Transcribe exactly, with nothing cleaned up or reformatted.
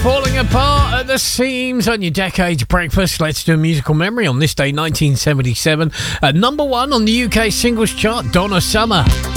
Falling apart at the seams on your Decades Breakfast. Let's do a musical memory on this day, nineteen seventy-seven. At number one on the U K singles chart, Donna Summer.